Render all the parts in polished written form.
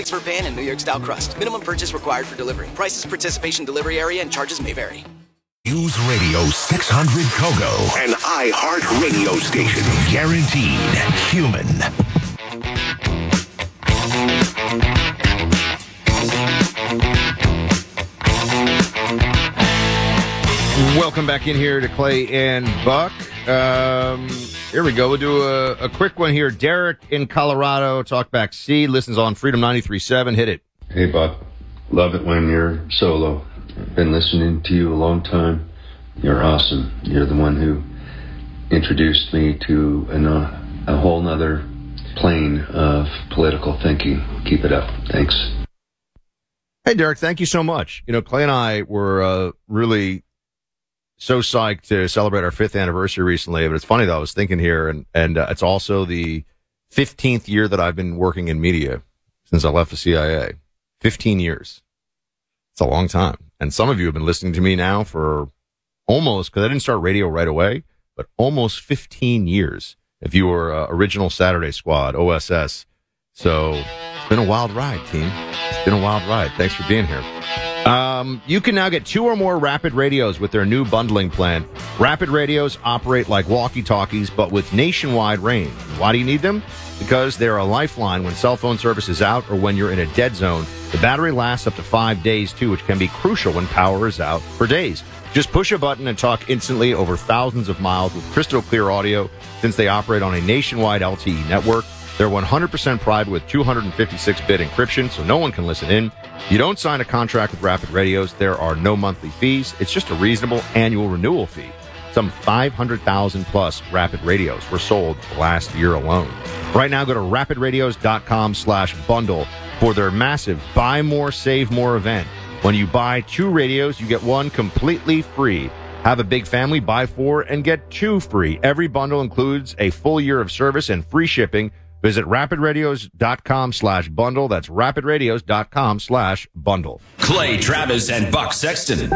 It's for pan and New York style crust. Minimum purchase required for delivery. Prices, participation, delivery area, and charges may vary. News Radio 600 Kogo, an iHeart radio station. Guaranteed human. Welcome back in here to Clay and Buck. Here we go. We'll do a quick one here. Derek in Colorado, Talkback C, listens on Freedom 93.7. Hit it. Hey, Buck. Love it when you're solo. I've been listening to you a long time. You're awesome. You're the one who introduced me to a whole nother plane of political thinking. Keep it up. Thanks. Hey, Derek, thank you so much. You know, Clay and I were really so psyched to celebrate our 5th anniversary recently. But it's funny, though, I was thinking here, and it's also the 15th year that I've been working in media since I left the CIA. 15 years. It's a long time. And some of you have been listening to me now for almost, because I didn't start radio right away, but almost 15 years. If you were original Saturday Squad, OSS. So it's been a wild ride, team. It's been a wild ride. Thanks for being here. You can now get 2 or more Rapid Radios with their new bundling plan. Rapid Radios operate like walkie-talkies, but with nationwide range. Why do you need them? Because they're a lifeline when cell phone service is out or when you're in a dead zone. The battery lasts up to 5 days, too, which can be crucial when power is out for days. Just push a button and talk instantly over thousands of miles with crystal clear audio since they operate on a nationwide LTE network. They're 100% private with 256-bit encryption, so no one can listen in. You don't sign a contract with Rapid Radios. There are no monthly fees. It's just a reasonable annual renewal fee. Some 500,000-plus Rapid Radios were sold last year alone. Right now, go to rapidradios.com/bundle for their massive Buy More, Save More event. When you buy 2 radios, you get 1 completely free. Have a big family, buy 4 and get 2 free. Every bundle includes a full year of service and free shipping. Visit rapidradios.com/bundle. That's rapidradios.com/bundle. Clay Travis and Buck Sexton.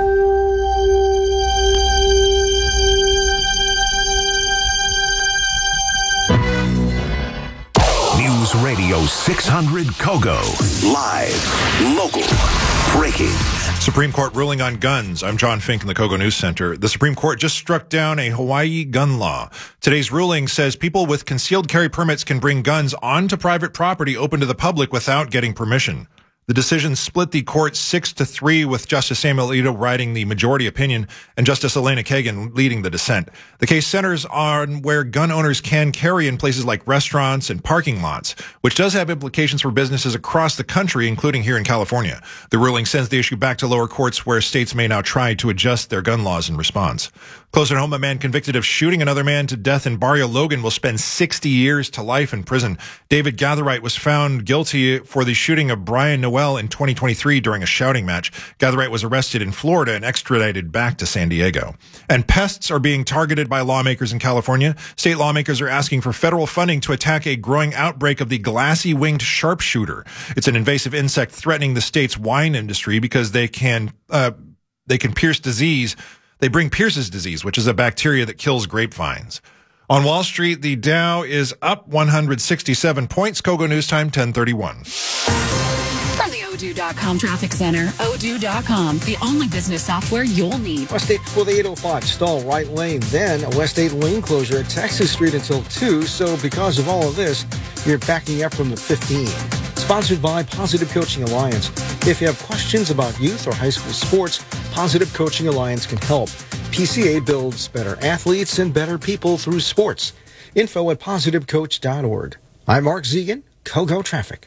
News Radio 600 Kogo. Live, local, breaking. Supreme Court ruling on guns. I'm John Fink in the Kogo News Center. The Supreme Court just struck down a Hawaii gun law. Today's ruling says people with concealed carry permits can bring guns onto private property open to the public without getting permission. The decision split the court 6-3 with Justice Samuel Alito writing the majority opinion and Justice Elena Kagan leading the dissent. The case centers on where gun owners can carry in places like restaurants and parking lots, which does have implications for businesses across the country, including here in California. The ruling sends the issue back to lower courts where states may now try to adjust their gun laws in response. Closer to home, a man convicted of shooting another man to death in Barrio Logan will spend 60 years to life in prison. David Gatherite was found guilty for the shooting of Brian Noel in 2023 during a shouting match. Gatherite was arrested in Florida and extradited back to San Diego. And pests are being targeted by lawmakers in California. State lawmakers are asking for federal funding to attack a growing outbreak of the glassy-winged sharpshooter. It's an invasive insect threatening the state's wine industry because they can pierce disease. They bring Pierce's disease, which is a bacteria that kills grapevines. On Wall Street, the Dow is up 167 points. Kogo News Time, 10:31. From the Odoo.com Traffic Center, Odoo.com, the only business software you'll need. West 8 before the 805, stall right lane. Then a West 8 lane closure at Texas Street until 2. So because of all of this, you're backing up from the 15. Sponsored by Positive Coaching Alliance. If you have questions about youth or high school sports, Positive Coaching Alliance can help. PCA builds better athletes and better people through sports. Info at positivecoach.org. I'm Mark Zegan, Kogo Traffic.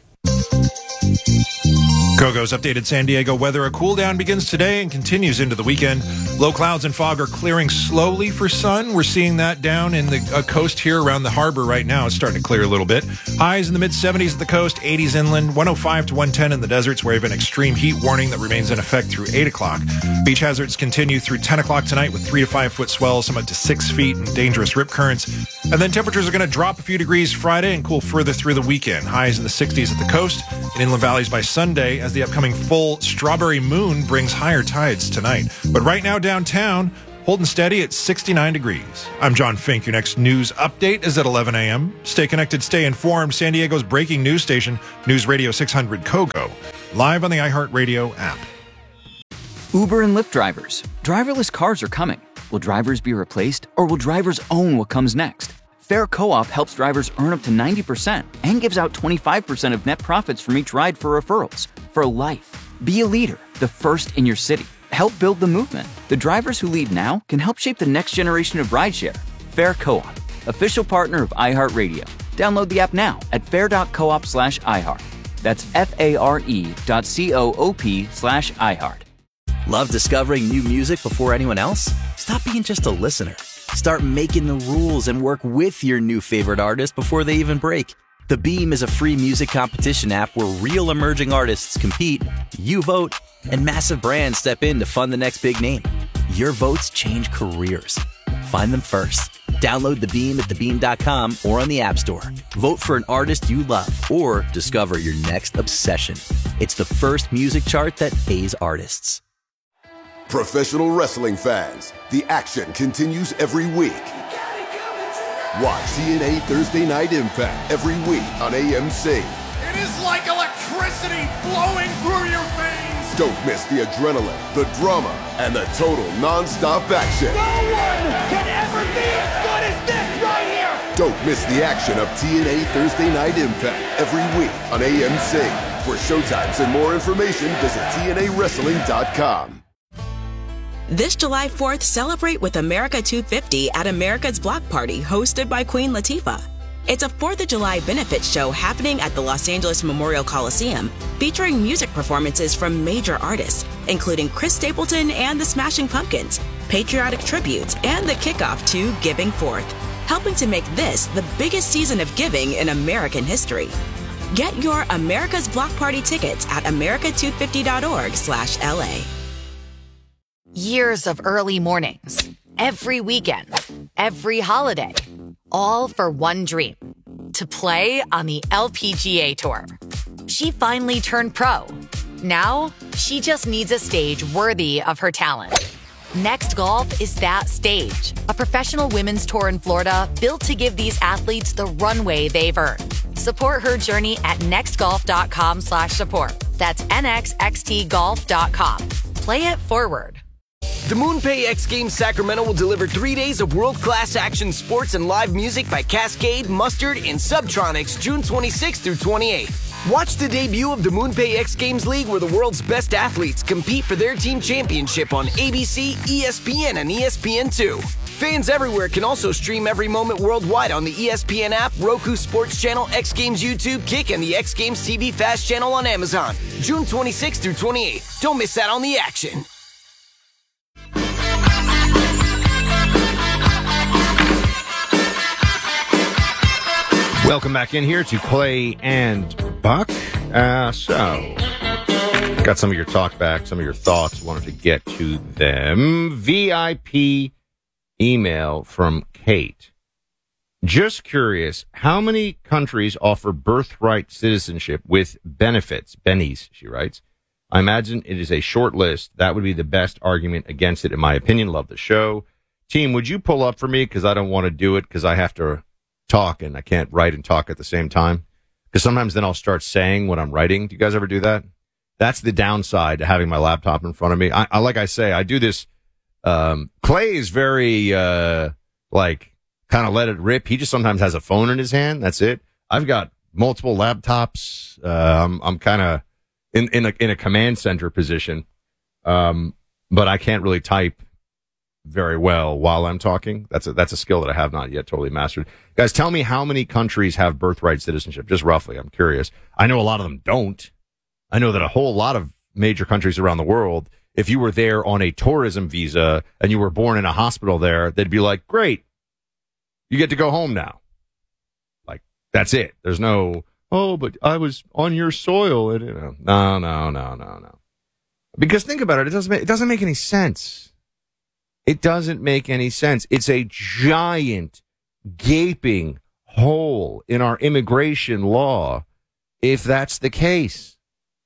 Kogo's updated San Diego weather. A cool down begins today and continues into the weekend. Low clouds and fog are clearing slowly for sun. We're seeing that down in the coast here around the harbor right now. It's starting to clear a little bit. Highs in the mid-70s at the coast, 80s inland, 105 to 110 in the deserts, where we have an extreme heat warning that remains in effect through 8 o'clock. Beach hazards continue through 10 o'clock tonight with 3 to 5 foot swells, some up to 6 feet, and dangerous rip currents. And then temperatures are going to drop a few degrees Friday and cool further through the weekend. Highs in the 60s at the coast and inland valleys by Sunday as the upcoming full strawberry moon brings higher tides tonight. But right now downtown, holding steady at 69 degrees. I'm John Fink. Your next news update is at 11 a.m. Stay connected, stay informed. San Diego's breaking news station, News Radio 600 KOGO, live on the iHeartRadio app. Uber and Lyft drivers. Driverless cars are coming. Will drivers be replaced, or will drivers own what comes next? Fair Co-op helps drivers earn up to 90% and gives out 25% of net profits from each ride for referrals. For life. Be a leader, the first in your city. Help build the movement. The drivers who lead now can help shape the next generation of rideshare. Fair Co-op, official partner of iHeartRadio. Download the app now at fair.coop/iHeart. That's FARE.coop/iHeart. Love discovering new music before anyone else? Stop being just a listener. Start making the rules and work with your new favorite artist before they even break. The Beam is a free music competition app where real emerging artists compete, you vote, and massive brands step in to fund the next big name. Your votes change careers. Find them first. Download The Beam at thebeam.com or on the App Store. Vote for an artist you love or discover your next obsession. It's the first music chart that pays artists. Professional wrestling fans, the action continues every week. Watch TNA Thursday Night Impact every week on AMC. It is like electricity flowing through your veins. Don't miss the adrenaline, the drama, and the total non-stop action. No one can ever be as good as this right here. Don't miss the action of TNA Thursday Night Impact every week on AMC. For showtimes and more information, visit TNAWrestling.com. This July 4th, celebrate with America 250 at America's Block Party, hosted by Queen Latifah. It's a 4th of July benefit show happening at the Los Angeles Memorial Coliseum, featuring music performances from major artists, including Chris Stapleton and the Smashing Pumpkins, patriotic tributes, and the kickoff to Giving Forth, helping to make this the biggest season of giving in American history. Get your America's Block Party tickets at america250.org/LA. Years of early mornings, every weekend, every holiday, all for one dream, to play on the LPGA Tour. She finally turned pro. Now, she just needs a stage worthy of her talent. Next Golf is that stage, a professional women's tour in Florida built to give these athletes the runway they've earned. Support her journey at nextgolf.com/support. That's nxxtgolf.com. Play it forward. The MoonPay X Games Sacramento will deliver 3 days of world-class action sports and live music by Cascade, Mustard, and Subtronics June 26th through 28th. Watch the debut of the MoonPay X Games League, where the world's best athletes compete for their team championship on ABC, ESPN, and ESPN2. Fans everywhere can also stream every moment worldwide on the ESPN app, Roku Sports Channel, X Games YouTube, Kick, and the X Games TV Fast Channel on Amazon. June 26th through 28th. Don't miss out on the action. Welcome back in here to Clay and Buck. So, got some of your talk back, some of your thoughts. Wanted to get to them. VIP email from Kate. Just curious, how many countries offer birthright citizenship with benefits? Bennies, she writes. I imagine it is a short list. That would be the best argument against it, in my opinion. Love the show. Team, would you pull up for me? Because I don't want to do it because I have to talk and I can't write and talk at the same time. Because sometimes then I'll start saying what I'm writing. Do you guys ever do that? That's the downside to having my laptop in front of me. I like I say, I do this. Clay is very, kind of let it rip. He just sometimes has a phone in his hand. That's it. I've got multiple laptops. I'm kind of in a command center position. But I can't really type very well while I'm talking. That's a skill that I have not yet totally mastered. Guys, tell me how many countries have birthright citizenship, just roughly. I'm curious. I know a lot of them don't. I know that a whole lot of major countries around the world, if you were there on a tourism visa and you were born in a hospital there, they'd be like, great, you get to go home now. Like, that's it. There's no, oh, but I was on your soil. And, no. Because think about it. It doesn't make any sense. It doesn't make any sense. It's a giant, gaping hole in our immigration law if that's the case.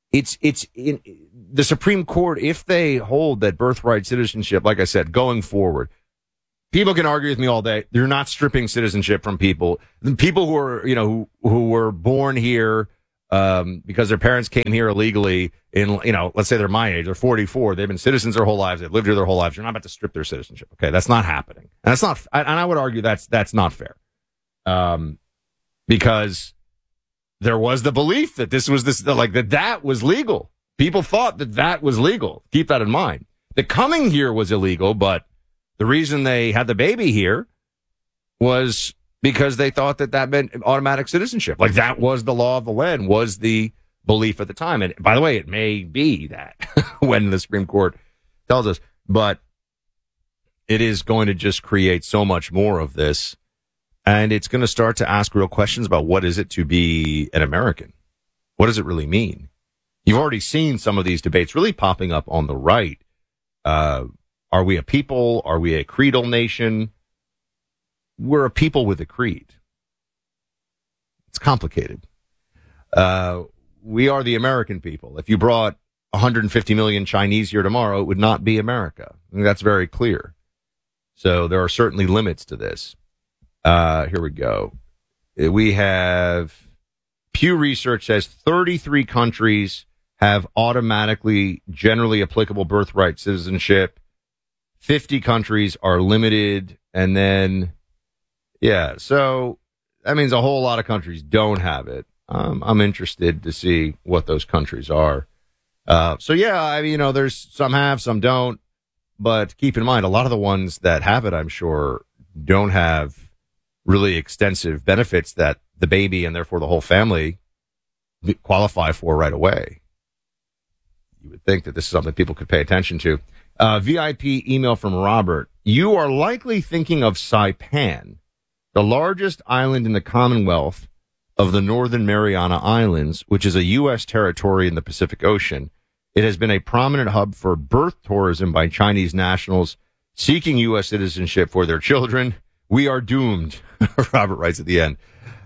it's in the Supreme Court, if they hold that birthright citizenship, like I said, going forward, people can argue with me all day. They're not stripping citizenship from people. The people who are, who were born here, because their parents came here illegally in, let's say they're my age, they're 44. They've been citizens their whole lives. They've lived here their whole lives. You're not about to strip their citizenship. Okay. That's not happening. And that's not, and I would argue that's not fair. Because there was the belief that that was legal. People thought that was legal. Keep that in mind. The coming here was illegal, but the reason they had the baby here was because they thought that meant automatic citizenship. Like that was the law of the land, was the belief at the time. And by the way, it may be that when the Supreme Court tells us, but it is going to just create so much more of this. And it's going to start to ask real questions about what is it to be an American? What does it really mean? You've already seen some of these debates really popping up on the right. Are we a people? Are we a creedal nation? We're a people with a creed. It's complicated. We are the American people. If you brought 150 million Chinese here tomorrow, it would not be America. I think that's very clear. So there are certainly limits to this. Here we go. We have Pew Research says 33 countries have automatically generally applicable birthright citizenship. 50 countries are limited. And then, so that means a whole lot of countries don't have it. I'm interested to see what those countries are. There's some have, some don't. But keep in mind, a lot of the ones that have it, I'm sure, don't have really extensive benefits that the baby and therefore the whole family qualify for right away. You would think that this is something people could pay attention to. VIP email from Robert. You are likely thinking of Saipan, the largest island in the Commonwealth of the Northern Mariana Islands, which is a U.S. territory in the Pacific Ocean. It has been a prominent hub for birth tourism by Chinese nationals seeking U.S. citizenship for their children. We are doomed, Robert writes at the end.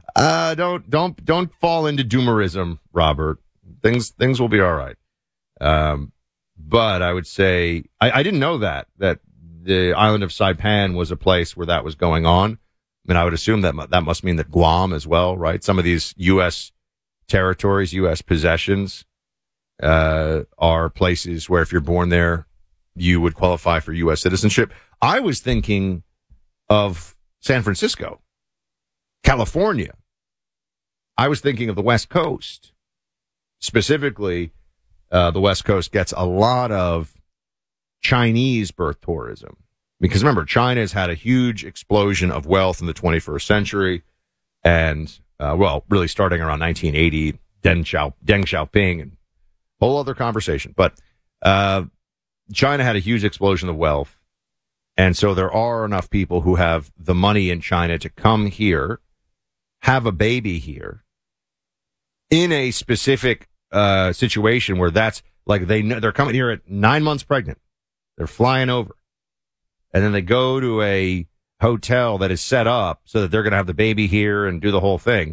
Don't fall into doomerism, Robert. Things will be all right. But I would say, I didn't know that the island of Saipan was a place where that was going on. I mean, I would assume that must mean that Guam as well, right? Some of these U.S. territories, U.S. possessions, are places where if you're born there, you would qualify for U.S. citizenship. I was thinking of San Francisco, California. I was thinking of the West Coast. Specifically, the West Coast gets a lot of Chinese birth tourism. Because remember, China has had a huge explosion of wealth in the 21st century. And, really starting around 1980, Deng Xiaoping, and a whole other conversation. But China had a huge explosion of wealth. And so there are enough people who have the money in China to come here, have a baby here, in a specific situation where that's like they're coming here at 9 months pregnant. They're flying over. And then they go to a hotel that is set up so that they're going to have the baby here and do the whole thing.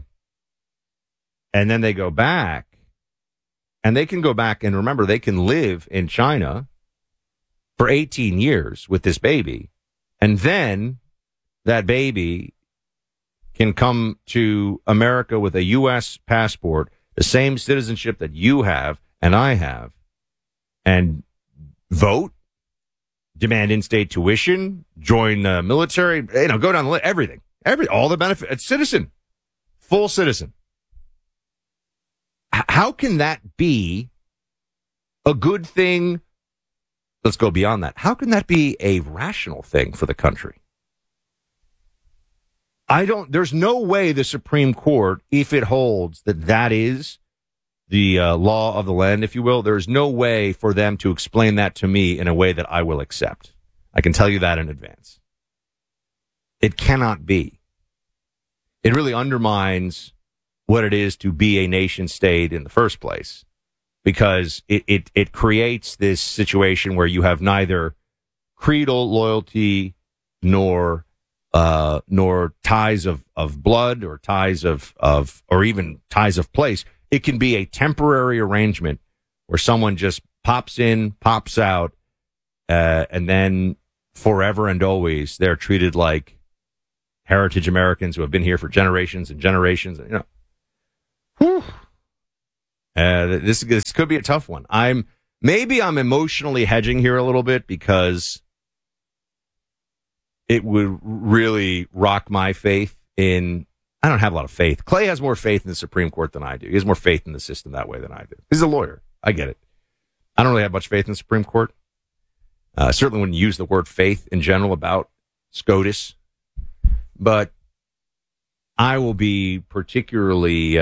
And then they go back. And they can go back and remember, they can live in China for 18 years with this baby. And then that baby can come to America with a U.S. passport, the same citizenship that you have and I have, and vote, demand in-state tuition, join the military, go down the list, everything, all the benefits, it's citizen, full citizen. How can that be a good thing? Let's go beyond that. How can that be a rational thing for the country? There's no way the Supreme Court, if it holds that is the law of the land, if you will, there's no way for them to explain that to me in a way that I will accept. I can tell you that in advance. It cannot be. It really undermines what it is to be a nation state in the first place, because it creates this situation where you have neither creedal loyalty nor ties of blood or ties of or even ties of place. It can be a temporary arrangement where someone just pops in, pops out, and then forever and always they're treated like heritage Americans who have been here for generations and generations. You know, whew. This could be a tough one. Maybe I'm emotionally hedging here a little bit because it would really rock my faith in. I don't have a lot of faith. Clay has more faith in the Supreme Court than I do. He has more faith in the system that way than I do. He's a lawyer. I get it. I don't really have much faith in the Supreme Court. Certainly wouldn't use the word faith in general about SCOTUS. But I will be particularly,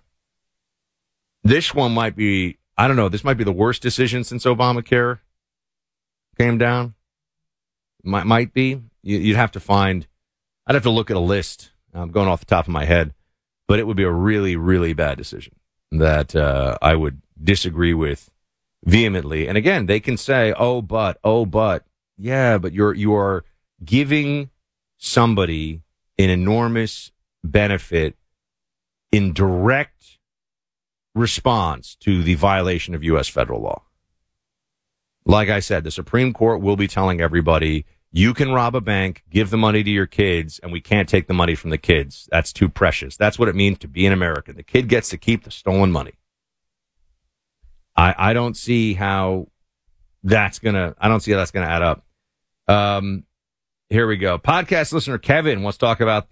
this one might be, I don't know, this might be the worst decision since Obamacare came down. Might be. You'd have to find, I'd have to look at a list. I'm going off the top of my head, but it would be a really, really bad decision that I would disagree with vehemently. And again, they can say, oh, but, yeah, but you are giving somebody an enormous benefit in direct response to the violation of U.S. federal law. Like I said, the Supreme Court will be telling everybody, you can rob a bank, give the money to your kids, and we can't take the money from the kids. That's too precious. That's what it means to be an American. The kid gets to keep the stolen money. I don't see how that's gonna add up. Here we go. Podcast listener Kevin wants to talk about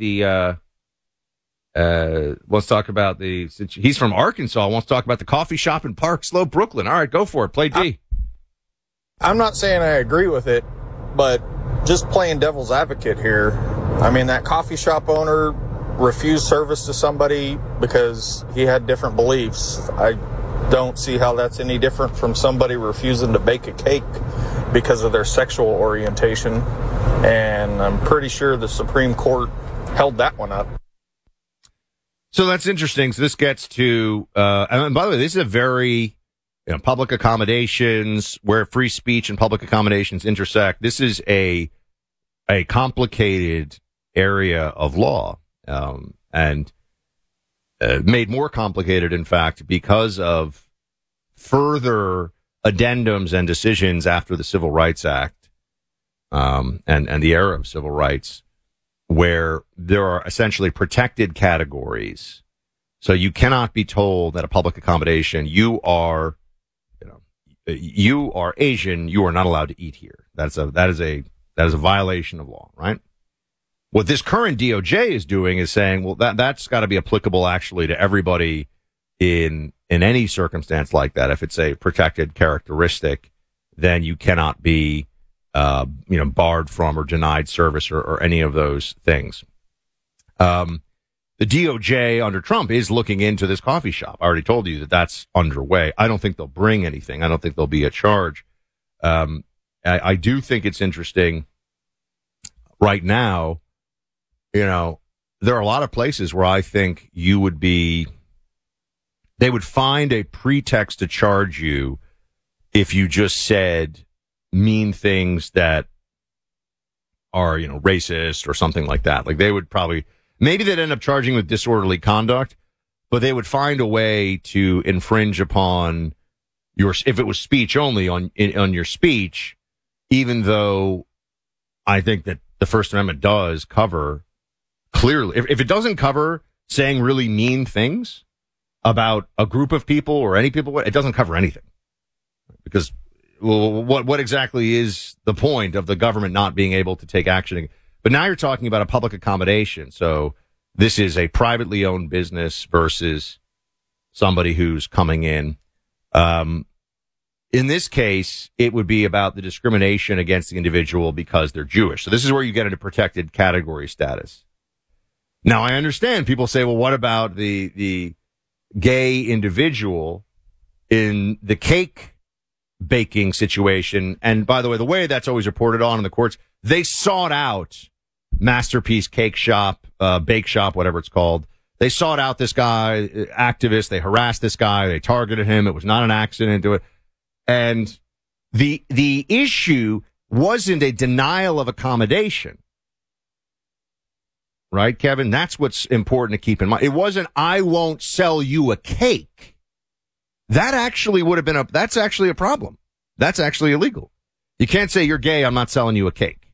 he's from Arkansas, wants to talk about the coffee shop in Park Slope, Brooklyn. All right, go for it. Play D. I'm not saying I agree with it, but just playing devil's advocate here. I mean, that coffee shop owner refused service to somebody because he had different beliefs. I don't see how that's any different from somebody refusing to bake a cake because of their sexual orientation. And I'm pretty sure the Supreme Court held that one up. So that's interesting. So this gets to, and by the way, this is a very, public accommodations, where free speech and public accommodations intersect. This is a complicated area of law, and made more complicated, in fact, because of further addendums and decisions after the Civil Rights Act, and the era of civil rights, where there are essentially protected categories. So you cannot be told that a public accommodation, you are Asian, you are not allowed to eat here. That is a violation of law, right? What this current DOJ is doing is saying, well, that's got to be applicable actually to everybody in any circumstance like that. If it's a protected characteristic, then you cannot be, barred from or denied service or any of those things. The DOJ under Trump is looking into this coffee shop. I already told you that that's underway. I don't think they'll bring anything. I don't think there'll be a charge. I do think it's interesting right now. There are a lot of places where I think they would find a pretext to charge you if you just said mean things that are, racist or something like that. Like they would probably, maybe they'd end up charging with disorderly conduct, but they would find a way to infringe upon if it was speech only on your speech, even though I think that the First Amendment does cover clearly. If it doesn't cover saying really mean things about a group of people or any people, it doesn't cover anything. Because, well, what exactly is the point of the government not being able to take action? But now you're talking about a public accommodation. So this is a privately owned business versus somebody who's coming in. In this case, it would be about the discrimination against the individual because they're Jewish. So this is where you get into protected category status. Now, I understand people say, well, what about the gay individual in the cake baking situation? And by the way that's always reported on in the courts, they sought out Masterpiece Cake Shop, Bake Shop, whatever it's called. They sought out this guy, activist. They harassed this guy. They targeted him. It was not an accident. And the issue wasn't a denial of accommodation. Right, Kevin? That's what's important to keep in mind. It wasn't, I won't sell you a cake. that actually would have been that's actually a problem. That's actually illegal. You can't say you're gay, I'm not selling you a cake.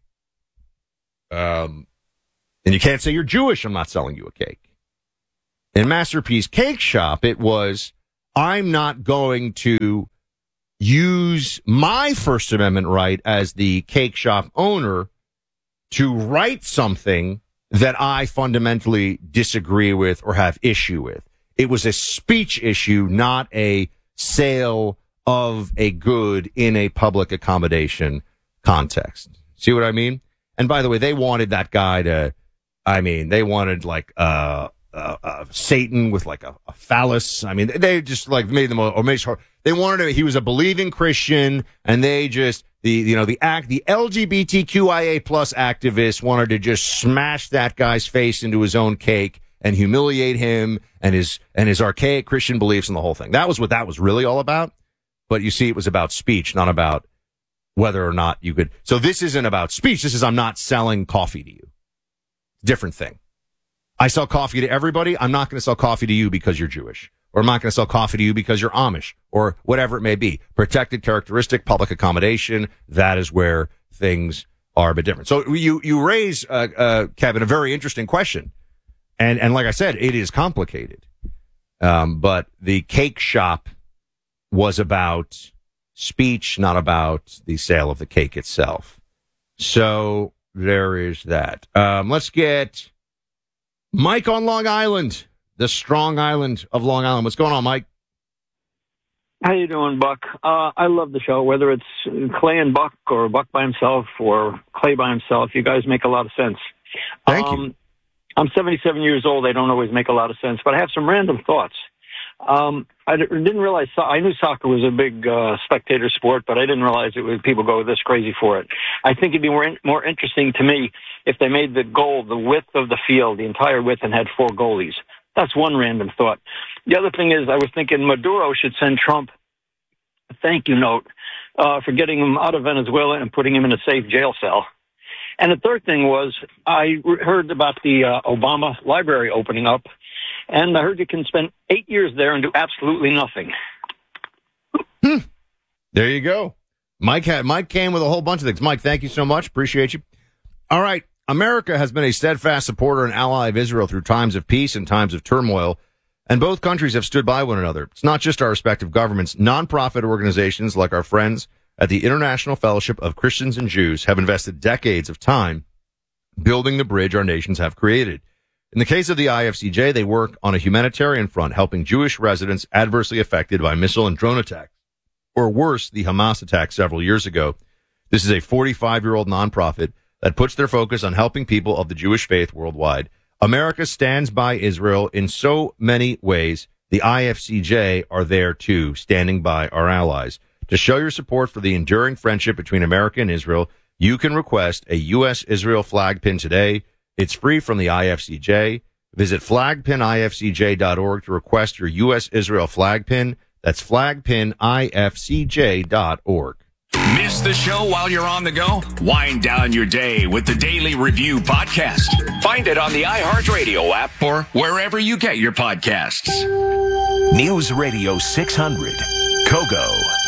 And you can't say you're Jewish, I'm not selling you a cake. In Masterpiece Cake Shop, it was, I'm not going to use my First Amendment right as the cake shop owner to write something that I fundamentally disagree with or have issue with. It was a speech issue, not a sale of a good in a public accommodation context. See what I mean? And by the way, they wanted that guy to, they wanted like, Satan with like a phallus. I mean, they just like made them, they wanted him, he was a believing Christian, and they just, the LGBTQIA plus activists wanted to just smash that guy's face into his own cake and humiliate him and his archaic Christian beliefs and the whole thing. That was what that was really all about. But you see, it was about speech, not about whether or not you could. So this isn't about speech. This is, I'm not selling coffee to you. Different thing. I sell coffee to everybody. I'm not going to sell coffee to you because you're Jewish. Or I'm not going to sell coffee to you because you're Amish. Or whatever it may be. Protected characteristic, public accommodation. That is where things are a bit different. So you raise, Kevin, a very interesting question. And like I said, it is complicated. But the cake shop was about speech, not about the sale of the cake itself. So there is that. Let's get Mike on Long Island, the strong island of Long Island. What's going on, Mike? How you doing, Buck? I love the show, whether it's Clay and Buck or Buck by himself or Clay by himself. You guys make a lot of sense. Thank you. I'm 77 years old. I don't always make a lot of sense, but I have some random thoughts. I didn't realize, I knew soccer was a big spectator sport, but I didn't realize people go this crazy for it. I think it'd be more interesting to me if they made the goal the width of the field, the entire width, and had 4 goalies. That's one random thought. The other thing is, I was thinking Maduro should send Trump a thank you note for getting him out of Venezuela and putting him in a safe jail cell. And the third thing was, I heard about the Obama library opening up, and I heard you can spend 8 years there and do absolutely nothing. There you go. Mike came with a whole bunch of things. Mike, thank you so much. Appreciate you. All right. America has been a steadfast supporter and ally of Israel through times of peace and times of turmoil, and both countries have stood by one another. It's not just our respective governments. Nonprofit organizations like our friends at the International Fellowship of Christians and Jews have invested decades of time building the bridge our nations have created. In the case of the IFCJ, they work on a humanitarian front, helping Jewish residents adversely affected by missile and drone attacks, or worse, the Hamas attack several years ago. This is a 45-year-old nonprofit that puts their focus on helping people of the Jewish faith worldwide. America stands by Israel in so many ways. The IFCJ are there too, standing by our allies. To show your support for the enduring friendship between America and Israel, you can request a U.S. Israel flag pin today. It's free from the IFCJ. Visit flagpinifcj.org to request your U.S. Israel flag pin. That's flagpinifcj.org. Miss the show while you're on the go? Wind down your day with the Daily Review podcast. Find it on the iHeartRadio app or wherever you get your podcasts. News Radio 600, Kogo.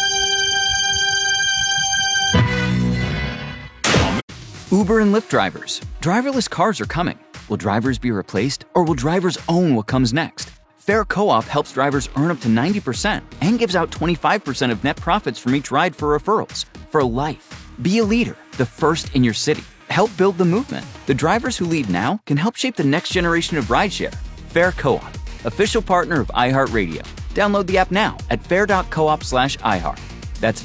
Uber and Lyft drivers. Driverless cars are coming. Will drivers be replaced, or will drivers own what comes next? Fair Co-op helps drivers earn up to 90% and gives out 25% of net profits from each ride for referrals. For life. Be a leader, the first in your city. Help build the movement. The drivers who lead now can help shape the next generation of rideshare. Fair Co-op, official partner of iHeartRadio. Download the app now at fair.coop/iHeart. That's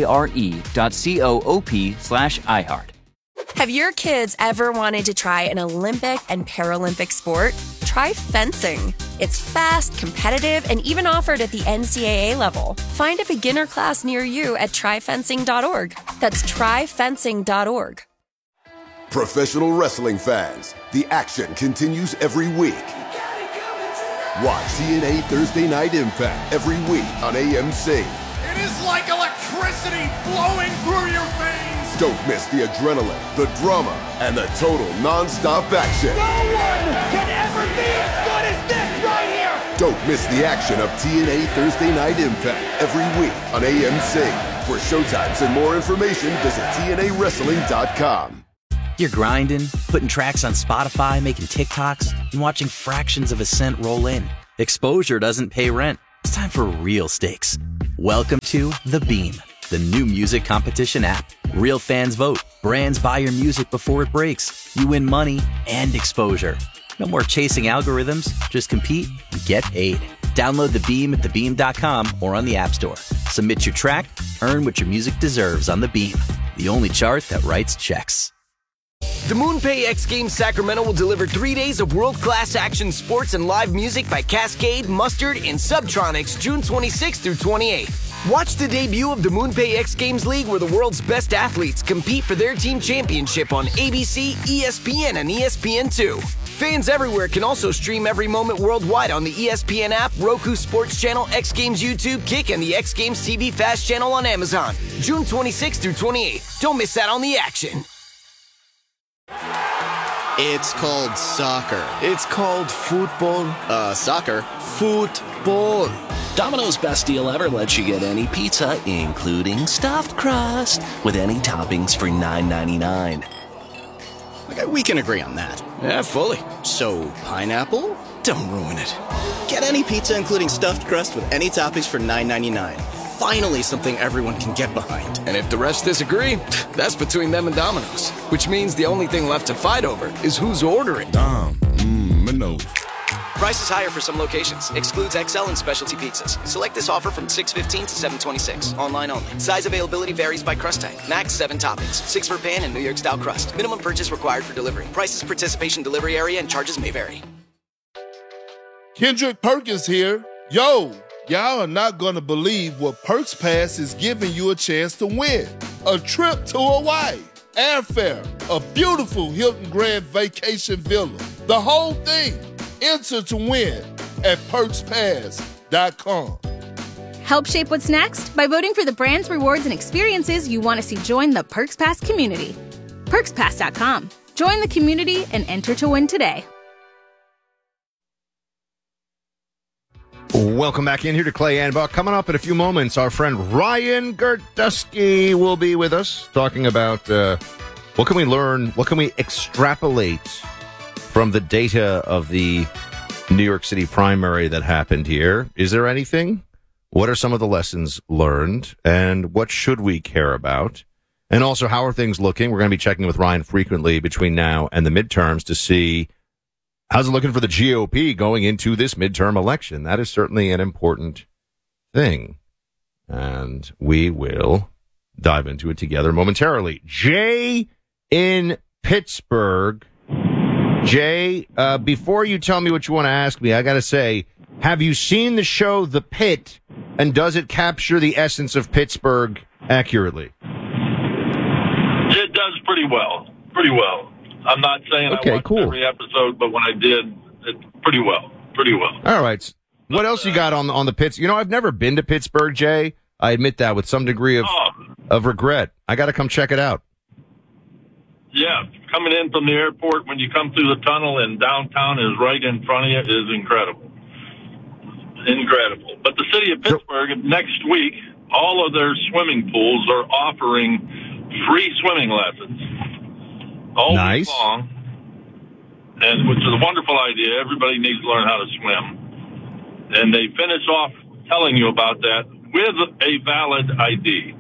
FARE.coop/iHeart. Have your kids ever wanted to try an Olympic and Paralympic sport? Try fencing. It's fast, competitive, and even offered at the NCAA level. Find a beginner class near you at tryfencing.org. That's tryfencing.org. Professional wrestling fans, the action continues every week. Watch TNA Thursday Night Impact every week on AMC. It is like electricity flowing through your veins. Don't miss the adrenaline, the drama, and the total non-stop action. No one can ever be as good as this right here. Don't miss the action of TNA Thursday Night Impact every week on AMC. For showtimes and more information, visit TNAWrestling.com. You're grinding, putting tracks on Spotify, making TikToks, and watching fractions of a cent roll in. Exposure doesn't pay rent. It's time for real stakes. Welcome to The Beam, the new music competition app. Real fans vote. Brands buy your music before it breaks. You win money and exposure. No more chasing algorithms. Just compete and get paid. Download The Beam at thebeam.com or on the App Store. Submit your track, earn what your music deserves on The Beam, the only chart that writes checks. The MoonPay X Games Sacramento will deliver 3 days of world-class action sports and live music by Cascade, Mustard, and Subtronics June 26th through 28th. Watch the debut of the MoonPay X Games League where the world's best athletes compete for their team championship on ABC, ESPN, and ESPN2. Fans everywhere can also stream every moment worldwide on the ESPN app, Roku Sports Channel, X Games YouTube, Kick, and the X Games TV Fast Channel on Amazon. June 26th through 28th. Don't miss out on the action. It's called soccer. It's called football. Soccer. Football. Domino's Best Deal Ever lets you get any pizza, including stuffed crust, with any toppings for $9.99. Okay, we can agree on that. Yeah, fully. So, pineapple? Don't ruin it. Get any pizza, including stuffed crust, with any toppings for $9.99. Finally, something everyone can get behind. And if the rest disagree, that's between them and Domino's. Which means the only thing left to fight over is who's ordering. Domino's. Prices higher for some locations. Excludes XL and specialty pizzas. Select this offer from 6/15 to 7/26. Online only. Size availability varies by crust type. Max 7 toppings. 6 for pan and New York style crust. Minimum purchase required for delivery. Prices, participation, delivery area, and charges may vary. Kendrick Perkins here. Yo, y'all are not going to believe what Perks Pass is giving you a chance to win. A trip to Hawaii, airfare, a beautiful Hilton Grand Vacation Villa. The whole thing. Enter to win at PerksPass.com. Help shape what's next by voting for the brands, rewards, and experiences you want to see join the Perks Pass community. PerksPass.com. Join the community and enter to win today. Welcome back in here to Clay and Buck. Coming up in a few moments, our friend Ryan Girdusky will be with us talking about what can we learn, what can we extrapolate from the data of the New York City primary that happened here. Is there anything? What are some of the lessons learned? And what should we care about? And also, how are things looking? We're going to be checking with Ryan frequently between now and the midterms to see how's it looking for the GOP going into this midterm election. That is certainly an important thing. And we will dive into it together momentarily. Jay in Pittsburgh. Jay, before you tell me what you want to ask me, I got to say, have you seen the show The Pit, and does it capture the essence of Pittsburgh accurately? It does pretty well. Pretty well. I'm not saying I watched every episode, but when I did, pretty well. Pretty well. All right. What else you got on the Pitts? You know, I've never been to Pittsburgh, Jay. I admit that with some degree of regret. I got to come check it out. Yeah, coming in from the airport, when you come through the tunnel and downtown is right in front of you is incredible. Incredible. But the city of Pittsburgh, next week, all of their swimming pools are offering free swimming lessons. All week long. And which is a wonderful idea. Everybody needs to learn how to swim. And they finish off telling you about that with a valid ID.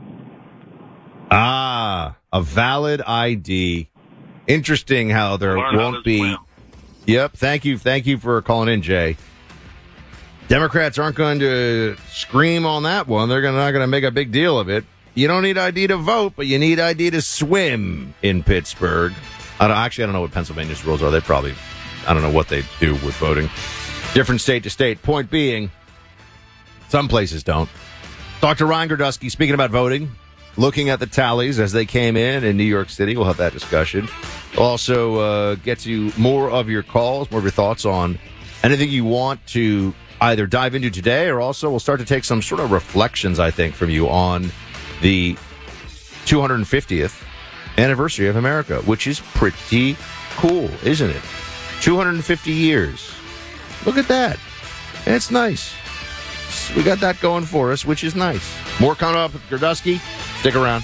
Ah, a valid ID. Interesting how there won't be. Yep. Thank you for calling in, Jay. Democrats aren't going to scream on that one. They're not going to make a big deal of it. You don't need ID to vote, but you need ID to swim in Pittsburgh. I don't know what Pennsylvania's rules are. I don't know what they do with voting. Different state to state. Point being, some places don't. Talk to Ryan Girdusky, speaking about voting, looking at the tallies as they came in New York City. We'll have that discussion. We'll also get to more of your calls, more of your thoughts on anything you want to either dive into today, or also we'll start to take some sort of reflections, I think, from you on the 250th anniversary of America, which is pretty cool, isn't it? 250 years. Look at that. It's nice. We got that going for us, which is nice. More coming up with Gerdusky. Stick around.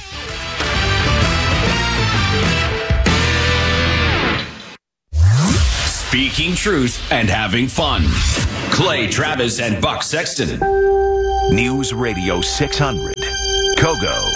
Speaking truth and having fun. Clay Travis and Buck Sexton. News Radio 600. Kogo.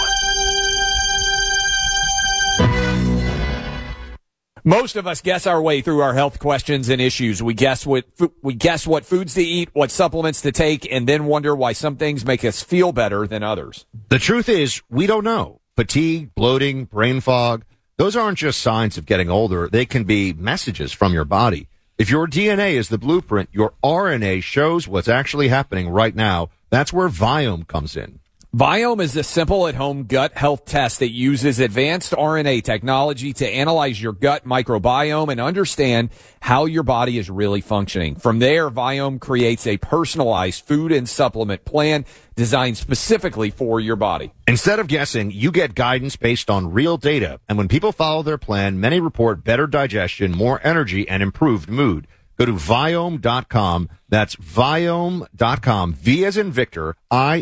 Most of us guess our way through our health questions and issues. We guess what foods to eat, what supplements to take, and then wonder why some things make us feel better than others. The truth is, we don't know. Fatigue, bloating, brain fog, those aren't just signs of getting older. They can be messages from your body. If your DNA is the blueprint, your RNA shows what's actually happening right now. That's where Viome comes in. Viome is a simple at-home gut health test that uses advanced RNA technology to analyze your gut microbiome and understand how your body is really functioning. From there, Viome creates a personalized food and supplement plan designed specifically for your body. Instead of guessing, you get guidance based on real data. And when people follow their plan, many report better digestion, more energy, and improved mood. Go to Viome.com. That's Viome.com. V as in Victor,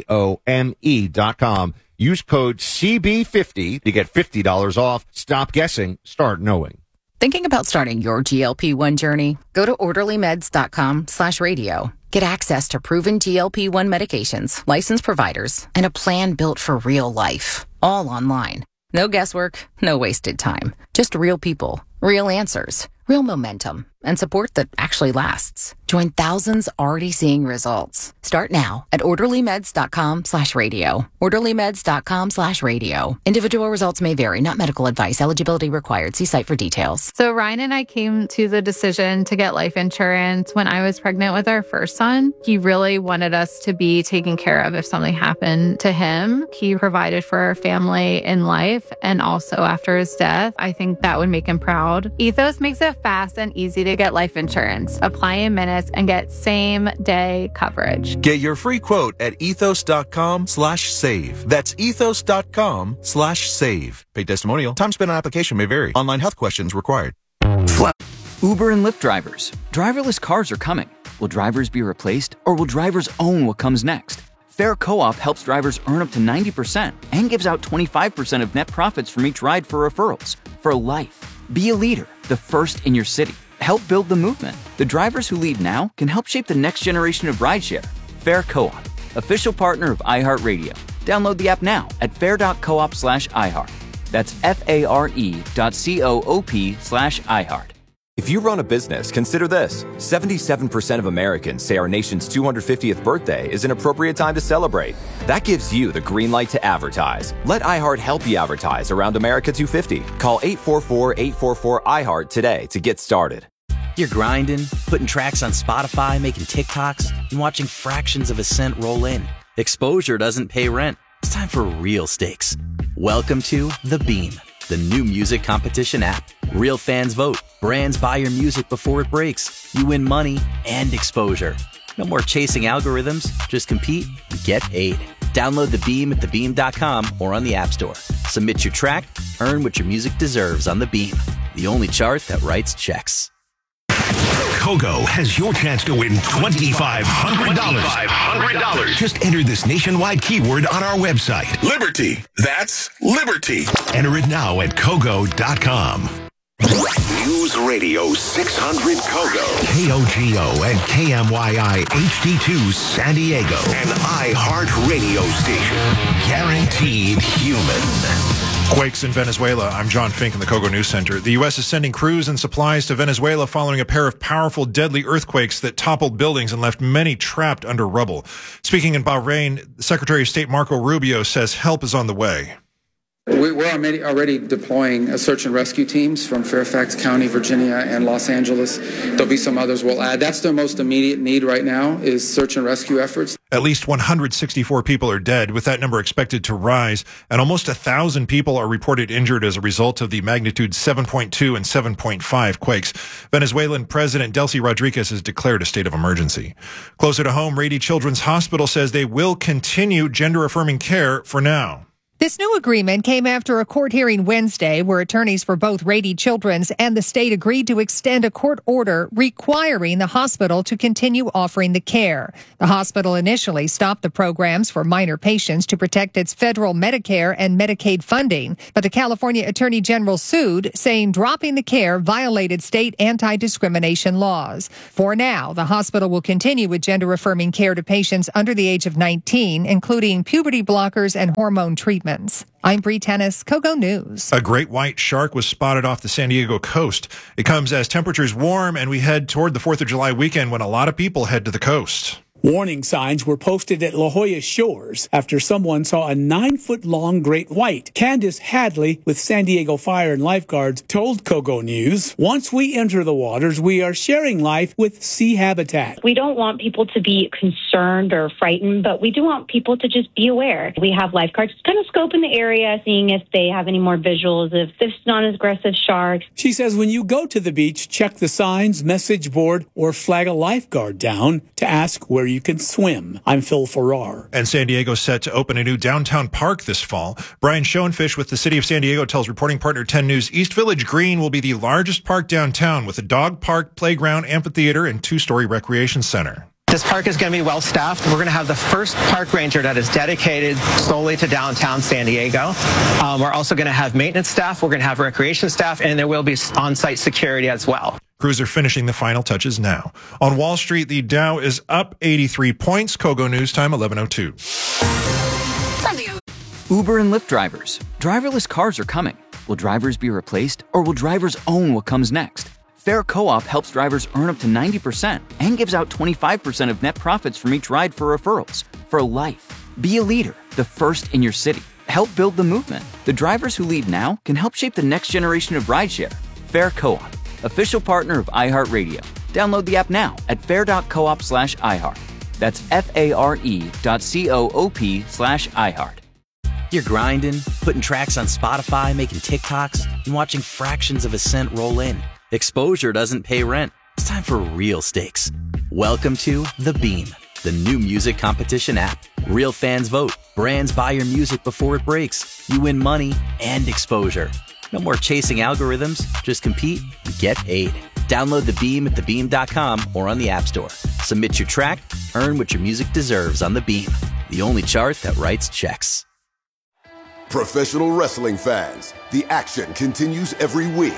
IOME.com. Use code CB50 to get $50 off. Stop guessing. Start knowing. Thinking about starting your GLP-1 journey? Go to orderlymeds.com/radio. Get access to proven GLP-1 medications, licensed providers, and a plan built for real life. All online. No guesswork, no wasted time. Just real people, real answers, real momentum, and support that actually lasts. Join thousands already seeing results. Start now at orderlymeds.com/radio. orderlymeds.com/radio. Individual results may vary, not medical advice. Eligibility required. See site for details. So Ryan and I came to the decision to get life insurance when I was pregnant with our first son. He really wanted us to be taken care of if something happened to him. He provided for our family in life and also after his death. I think that would make him proud. Ethos makes it fast and easy to get life insurance. Apply in minutes and get same-day coverage. Get your free quote at ethos.com/save. That's ethos.com/save. Paid testimonial. Time spent on application may vary. Online health questions required. Uber and Lyft drivers. Driverless cars are coming. Will drivers be replaced, or will drivers own what comes next? Fair Co-op helps drivers earn up to 90% and gives out 25% of net profits from each ride for referrals. For life. Be a leader, the first in your city. Help build the movement. The drivers who lead now can help shape the next generation of rideshare. Fair Co-op, official partner of iHeartRadio. Download the app now at fair.coop/iHeart. That's FARE.coop/iHeart. If you run a business, consider this. 77% of Americans say our nation's 250th birthday is an appropriate time to celebrate. That gives you the green light to advertise. Let iHeart help you advertise around America 250. Call 844-844-iHeart today to get started. You're grinding, putting tracks on Spotify, making TikToks, and watching fractions of a cent roll in. Exposure doesn't pay rent. It's time for real stakes. Welcome to The Beam, the new music competition app. Real fans vote. Brands buy your music before it breaks. You win money and exposure. No more chasing algorithms. Just compete and get paid. Download The Beam at thebeam.com or on the App Store. Submit your track. Earn what your music deserves on The Beam, the only chart that writes checks. Kogo has your chance to win $2,500. Just enter this nationwide keyword on our website. Liberty. That's Liberty. Enter it now at Kogo.com. News Radio 600 Kogo. KOGO and KMYI HD2 San Diego. An iHeart radio station. Guaranteed human. Quakes in Venezuela. I'm John Fink in the Kogo News Center. The U.S. is sending crews and supplies to Venezuela following a pair of powerful, deadly earthquakes that toppled buildings and left many trapped under rubble. Speaking in Bahrain, Secretary of State Marco Rubio says help is on the way. We're already deploying search and rescue teams from Fairfax County, Virginia, and Los Angeles. There'll be some others we'll add. That's their most immediate need right now is search and rescue efforts. At least 164 people are dead, with that number expected to rise, and almost 1,000 people are reported injured as a result of the magnitude 7.2 and 7.5 quakes. Venezuelan President Delcy Rodriguez has declared a state of emergency. Closer to home, Rady Children's Hospital says they will continue gender-affirming care for now. This new agreement came after a court hearing Wednesday where attorneys for both Rady Children's and the state agreed to extend a court order requiring the hospital to continue offering the care. The hospital initially stopped the programs for minor patients to protect its federal Medicare and Medicaid funding, but the California Attorney General sued, saying dropping the care violated state anti-discrimination laws. For now, the hospital will continue with gender-affirming care to patients under the age of 19, including puberty blockers and hormone treatments. I'm Bree Tennis, Kogo News. A great white shark was spotted off the San Diego coast. It comes as temperatures warm and we head toward the 4th of July weekend when a lot of people head to the coast. Warning signs were posted at La Jolla shores after someone saw a 9-foot-long great white. Candace Hadley with San Diego Fire and Lifeguards told Kogo News, once we enter the waters, we are sharing life with Sea Habitat. We don't want people to be concerned or frightened, but we do want people to just be aware. We have lifeguards kind of scoping the area, seeing if they have any more visuals, if there's non-aggressive sharks. She says when you go to the beach, check the signs, message board, or flag a lifeguard down to ask where you can swim. I'm Phil Farrar. And San Diego's set to open a new downtown park this fall. Brian Schoenfish with the City of San Diego tells reporting partner 10 News East Village Green will be the largest park downtown with a dog park, playground, amphitheater, and 2-story recreation center. This park is going to be well staffed. We're going to have the first park ranger that is dedicated solely to downtown San Diego. We're also going to have maintenance staff. We're going to have recreation staff, and there will be on-site security as well. Crews are finishing the final touches now. On Wall Street, the Dow is up 83 points. Kogo News Time, 11:02. Uber and Lyft drivers. Driverless cars are coming. Will drivers be replaced, or will drivers own what comes next? Fair Co-op helps drivers earn up to 90% and gives out 25% of net profits from each ride for referrals. For life. Be a leader, the first in your city. Help build the movement. The drivers who lead now can help shape the next generation of rideshare. Fair Co-op. Official partner of iHeartRadio. Download the app now at fair.coop/iHeart. That's FARE.coop/iHeart. You're grinding, putting tracks on Spotify, making TikToks, and watching fractions of a cent roll in. Exposure doesn't pay rent. It's time for real stakes. Welcome to The Beam, the new music competition app. Real fans vote. Brands buy your music before it breaks. You win money and exposure. No more chasing algorithms. Just compete and get paid. Download The Beam at thebeam.com or on the App Store. Submit your track, earn what your music deserves on The Beam, the only chart that writes checks. Professional wrestling fans, the action continues every week.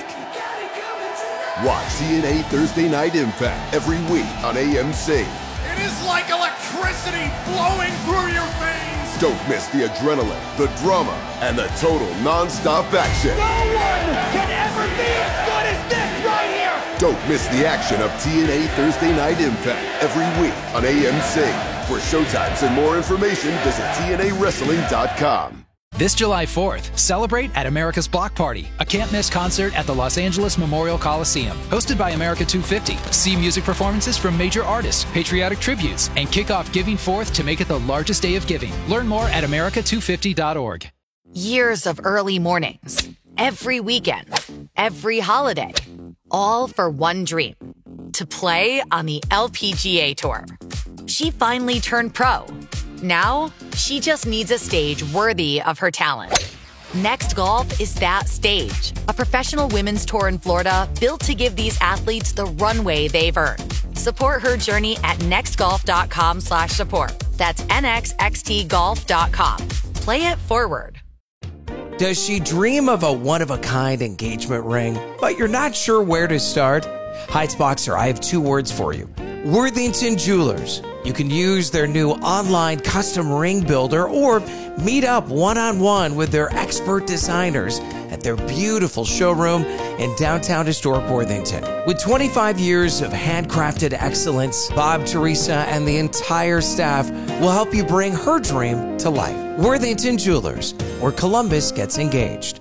Watch TNA Thursday Night Impact every week on AMC. It is like electricity flowing through your veins. Don't miss the adrenaline, the drama, and the total non-stop action. No one can ever be as good as this right here. Don't miss the action of TNA Thursday Night Impact every week on AMC. For showtimes and more information, visit TNAWrestling.com. This July 4th, celebrate at America's Block Party, a can't-miss concert at the Los Angeles Memorial Coliseum. Hosted by America 250. See music performances from major artists, patriotic tributes, and kick off Giving Forth to make it the largest day of giving. Learn more at America250.org. Years of early mornings, every weekend, every holiday, all for one dream, to play on the LPGA Tour. She finally turned pro. Now, she just needs a stage worthy of her talent. Next Golf is that stage. A professional women's tour in Florida built to give these athletes the runway they've earned. Support her journey at nextgolf.com/support. That's nxxtgolf.com. Play it forward. Does she dream of a one-of-a-kind engagement ring, but you're not sure where to start? Heights Boxer, I have 2 words for you. Worthington Jewelers. You can use their new online custom ring builder or meet up one-on-one with their expert designers at their beautiful showroom in downtown historic Worthington. With 25 years of handcrafted excellence, Bob, Teresa, and the entire staff will help you bring her dream to life. Worthington Jewelers, where Columbus gets engaged.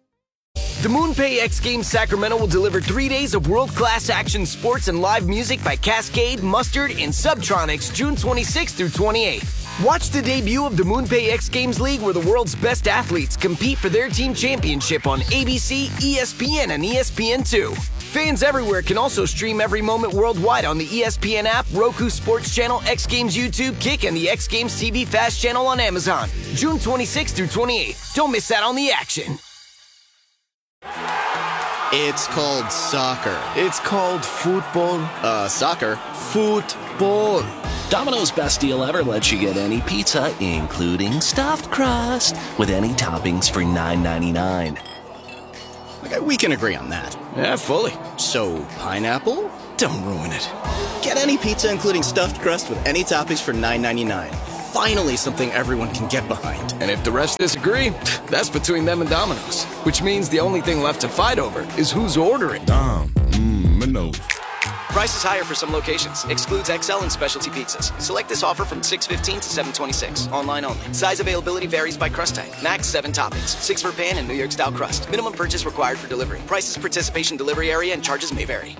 The MoonPay X Games Sacramento will deliver 3 days of world-class action sports and live music by Cascade, Mustard, and Subtronics June 26th through 28th. Watch the debut of the MoonPay X Games League where the world's best athletes compete for their team championship on ABC, ESPN, and ESPN2. Fans everywhere can also stream every moment worldwide on the ESPN app, Roku Sports Channel, X Games YouTube, Kick, and the X Games TV Fast channel on Amazon. June 26th through 28th. Don't miss out on the action. It's called soccer. It's called football. Soccer. Football. Domino's best deal ever lets you get any pizza, including stuffed crust, with any toppings for $9.99. Okay, we can agree on that. Yeah, fully. So, pineapple? Don't ruin it. Get any pizza, including stuffed crust, with any toppings for $9.99. Finally, something everyone can get behind. And if the rest disagree, that's between them and Domino's. Which means the only thing left to fight over is who's ordering. Domino's. Prices higher for some locations. Excludes XL and specialty pizzas. Select this offer from $6.15 to $7.26. Online only. Size availability varies by crust type. Max 7 toppings. 6 for pan and New York style crust. Minimum purchase required for delivery. Prices, participation, delivery area, and charges may vary.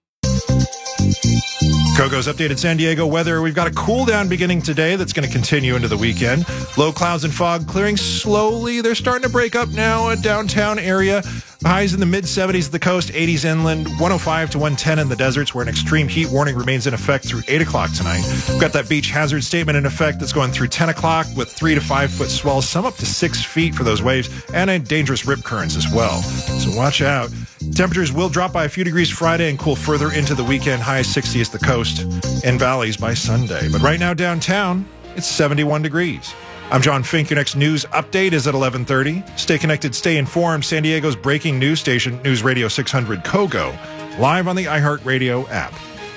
Kogo's updated San Diego weather. We've got a cool down beginning today that's going to continue into the weekend. Low clouds and fog clearing slowly. They're starting to break up now in downtown area. Highs in the mid-70s at the coast, 80s inland, 105 to 110 in the deserts, where an extreme heat warning remains in effect through 8 o'clock tonight. We've got that beach hazard statement in effect that's going through 10 o'clock with 3 to 5 foot swells, some up to 6 feet for those waves, and dangerous rip currents as well. So watch out. Temperatures will drop by a few degrees Friday and cool further into the weekend. High 60 is the coast and valleys by Sunday. But right now downtown, it's 71 degrees. I'm John Fink. Your next news update is at 11:30. Stay connected, stay informed. San Diego's breaking news station, News Radio 600 Kogo, live on the iHeartRadio app.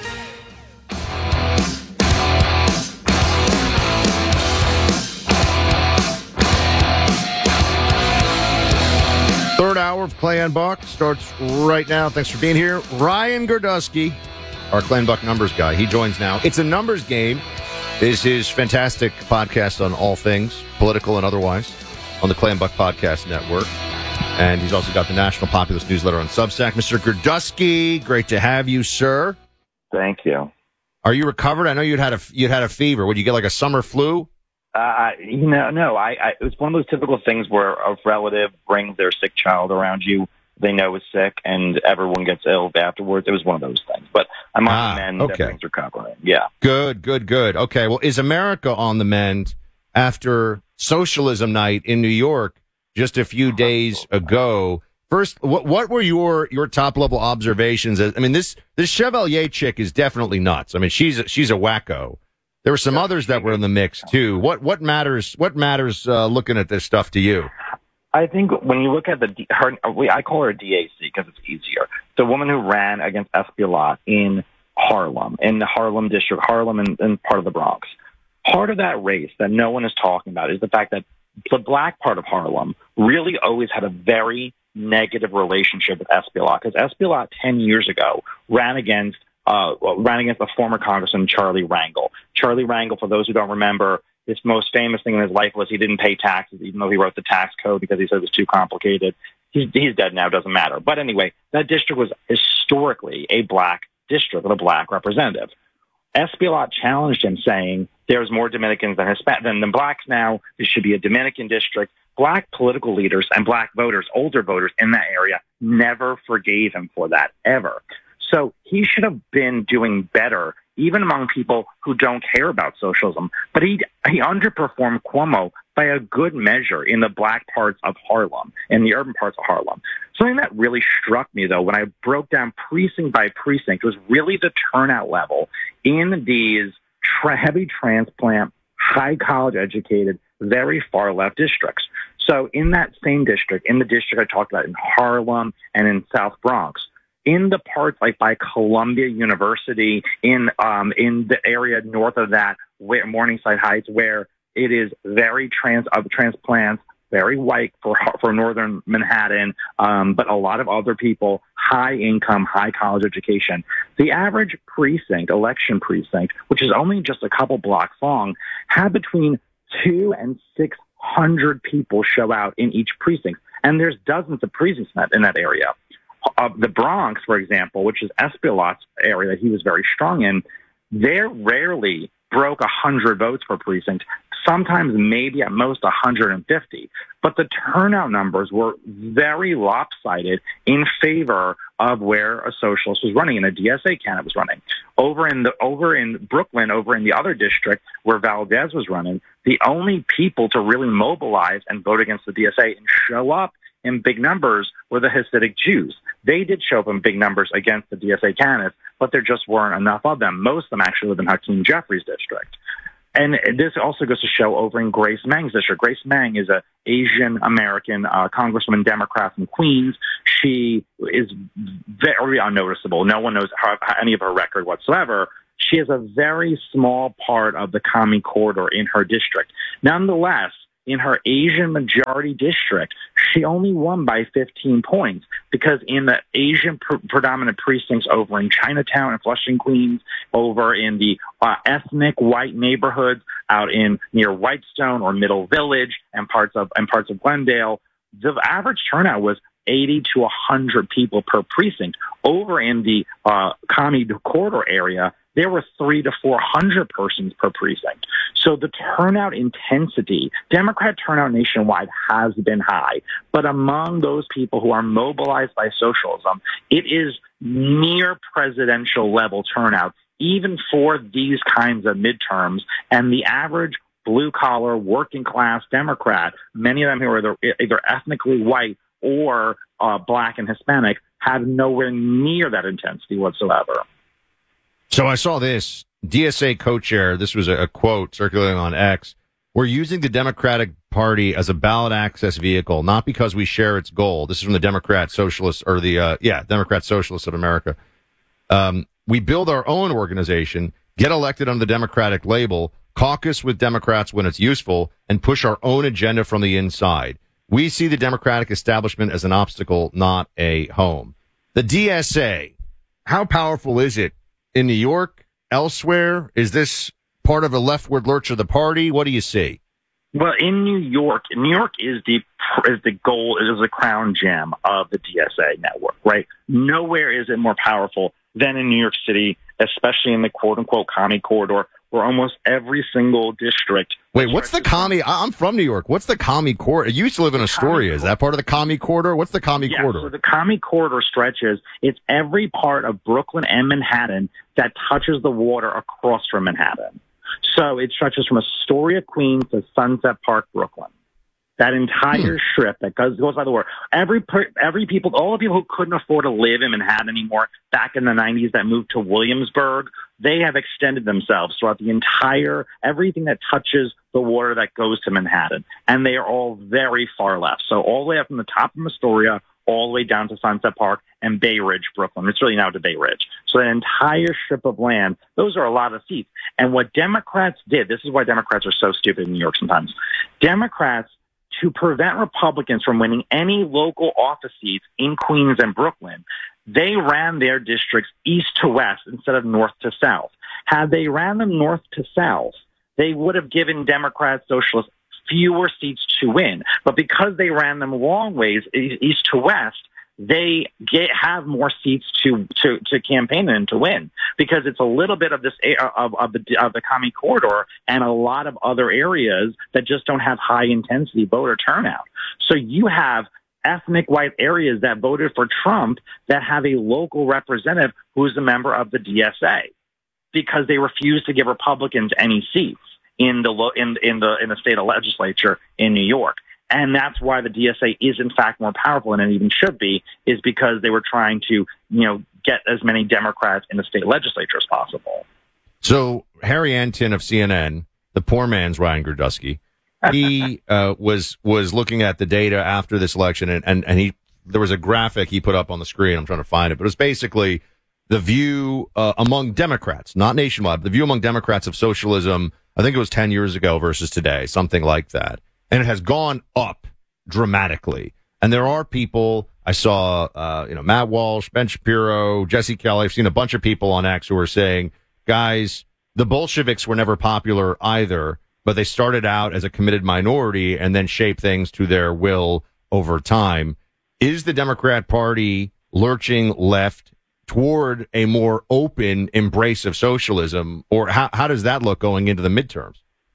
Third hour of Clay and Buck starts right now. Thanks for being here. Ryan Gordusky, our Clay and Buck numbers guy, he joins now. It's a numbers game. Is his fantastic podcast on all things, political and otherwise, on the Clay and Buck Podcast Network. And he's also got the National Populist newsletter on Substack. Mr. Gordusky, great to have you, sir. Thank you. Are you recovered? I know you'd had a fever. Would you get like a summer flu? No. It was one of those typical things where a relative brings their sick child around you. They know is sick, and everyone gets ill afterwards. It was one of those things. But I'm on the mend. Okay. Everything's recovering. Yeah. Good. Okay, well, is America on the mend after socialism night in New York just a few days ago? First, what were your top-level observations? I mean, this Chevalier chick is definitely nuts. I mean, she's a wacko. There were some others that were in the mix, too. What matters looking at this stuff to you? I think when you look at I call her a DAC because it's easier. The woman who ran against Espilat in Harlem, in the Harlem district, Harlem and part of the Bronx. Part of that race that no one is talking about is the fact that the black part of Harlem really always had a very negative relationship with Espilat, because Espilat 10 years ago ran against the former Congressman Charlie Rangel. Charlie Rangel, for those who don't remember, his most famous thing in his life was he didn't pay taxes, even though he wrote the tax code because he said it was too complicated. He's dead now, doesn't matter. But anyway, that district was historically a black district with a black representative. Espilat challenged him, saying there's more Dominicans than blacks now. This should be a Dominican district. Black political leaders and black voters, older voters in that area, never forgave him for that, ever. So he should have been doing better, even among people who don't care about socialism. But he underperformed Cuomo by a good measure in the black parts of Harlem, in the urban parts of Harlem. Something that really struck me, though, when I broke down precinct by precinct, was really the turnout level in these heavy transplant, high college-educated, very far-left districts. So in that same district, in the district I talked about in Harlem and in South Bronx, in the parts like by Columbia University, in the area north of that, where Morningside Heights, where it is very transplants, very white for northern Manhattan, but a lot of other people, high income, high college education. The average precinct, election precinct, which is only just a couple blocks long, had between 200 and 600 people show out in each precinct, and there's dozens of precincts in that area. The Bronx, for example, which is Espilat's area that he was very strong in, they rarely broke 100 votes per precinct. sometimes maybe at most 150. But the turnout numbers were very lopsided in favor of where a socialist was running and a DSA candidate was running. Over in Brooklyn, over in the other district where Valdez was running, the only people to really mobilize and vote against the DSA and show up in big numbers were the Hasidic Jews. They did show up in big numbers against the DSA candidates, but there just weren't enough of them. Most of them actually live in Hakeem Jeffries' district. And this also goes to show over in Grace Meng's district. Grace Meng is an Asian-American congresswoman, Democrat from Queens. She is very unnoticeable. No one knows any of her record whatsoever. She has a very small part of the Kami corridor in her district. Nonetheless, in her Asian majority district, she only won by 15 points because in the Asian predominant precincts over in Chinatown and Flushing, Queens, over in the ethnic white neighborhoods out in near Whitestone or Middle Village and parts of Glendale, the average turnout was 80 to 100 people per precinct. Over in the Kami corridor area, there were 300 to 400 persons per precinct. So the turnout intensity, Democrat turnout nationwide has been high. But among those people who are mobilized by socialism, it is near presidential level turnout, even for these kinds of midterms. And the average blue-collar, working-class Democrat, many of them who are either ethnically white or black and Hispanic, have nowhere near that intensity whatsoever. So I saw this DSA co-chair. This was a quote circulating on X. We're using the Democratic Party as a ballot access vehicle, not because we share its goal. This is from the Democrat Socialists, or the Democrat Socialists of America. We build our own organization, get elected under the Democratic label, caucus with Democrats when it's useful, and push our own agenda from the inside. We see the Democratic establishment as an obstacle, not a home. The DSA, how powerful is it in New York, elsewhere? Is this part of a leftward lurch of the party? What do you see? Well, in New York is the goal, is the crown gem of the DSA network, right? Nowhere is it more powerful than in New York City, especially in the quote-unquote Kami corridor, where almost every single district... Wait, what's the Kami? I'm from New York. What's the Kami corridor? You used to live in Astoria. Is that part of the Kami corridor? What's the Kami corridor? So the Kami corridor stretches, it's every part of Brooklyn and Manhattan that touches the water across from Manhattan. So it stretches from Astoria, Queens to Sunset Park, Brooklyn. That entire strip that goes by the water. All the people who couldn't afford to live in Manhattan anymore back in the 90s that moved to Williamsburg, they have extended themselves throughout the entire, everything that touches the water that goes to Manhattan. And they are all very far left. So all the way up from the top of Astoria, all the way down to Sunset Park and Bay Ridge, Brooklyn. It's really now to Bay Ridge. So that entire strip of land, those are a lot of seats. And what Democrats did, this is why Democrats are so stupid in New York sometimes. Democrats, to prevent Republicans from winning any local office seats in Queens and Brooklyn, they ran their districts east to west instead of north to south. Had they ran them north to south, they would have given Democrats, socialists, fewer seats to win. But because they ran them long ways, east to west, they have more seats to campaign and to win, because it's a little bit of this of the Kami corridor and a lot of other areas that just don't have high intensity voter turnout. So you have ethnic white areas that voted for Trump that have a local representative who is a member of the DSA, because they refuse to give Republicans any seats in the state legislature in New York. And that's why the DSA is, in fact, more powerful, and it even should be, is because they were trying to, get as many Democrats in the state legislature as possible. So Harry Antin of CNN, the poor man's Ryan Girdusky, he was looking at the data after this election, and there was a graphic he put up on the screen. I'm trying to find it, but it was basically the view among Democrats, not nationwide, but the view among Democrats of socialism. I think it was 10 years ago versus today, something like that. And it has gone up dramatically. And there are people, I saw, Matt Walsh, Ben Shapiro, Jesse Kelly. I've seen a bunch of people on X who are saying, guys, the Bolsheviks were never popular either, but they started out as a committed minority and then shaped things to their will over time. Is the Democrat Party lurching left toward a more open embrace of socialism, or how does that look going into the midterms?